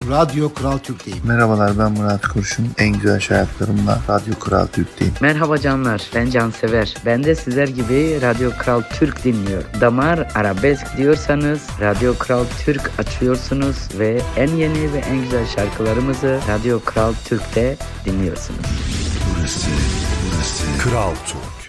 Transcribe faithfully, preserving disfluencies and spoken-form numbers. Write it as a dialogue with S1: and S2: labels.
S1: Radyo Kral Türk'teyim.
S2: Merhabalar, ben Murat Kurşun. En güzel şarkılarımla Radyo Kral Türk'teyim.
S3: Merhaba canlar, ben Cansever. Ben de sizler gibi Radyo Kral Türk dinliyorum. Damar arabesk diyorsanız Radyo Kral Türk açıyorsunuz ve en yeni ve en güzel şarkılarımızı Radyo Kral Türk'te dinliyorsunuz.
S4: Burası, burası Kral Türk.